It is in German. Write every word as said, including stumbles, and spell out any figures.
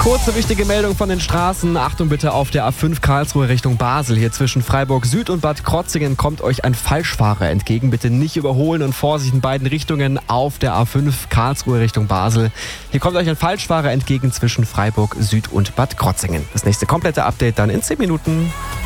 Kurze wichtige Meldung von den Straßen. Achtung bitte auf der A fünf Karlsruhe Richtung Basel. Hier zwischen Freiburg Süd und Bad Krotzingen kommt euch ein Falschfahrer entgegen. Bitte nicht überholen und Vorsicht in beiden Richtungen auf der A fünf Karlsruhe Richtung Basel. Hier kommt euch ein Falschfahrer entgegen zwischen Freiburg Süd und Bad Krotzingen. Das nächste komplette Update dann in zehn Minuten.